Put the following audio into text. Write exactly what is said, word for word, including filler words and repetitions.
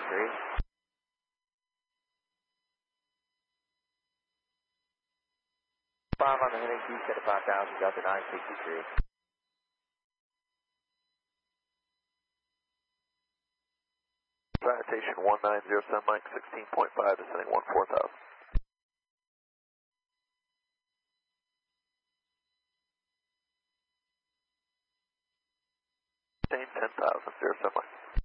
sixty-three. five on the heading, Q set at five thousand, got to nine sixty-three. Citation one nine zero seven, Mike sixteen point five, descending one four thousand. Maintain ten thousand, zero seven, Mike.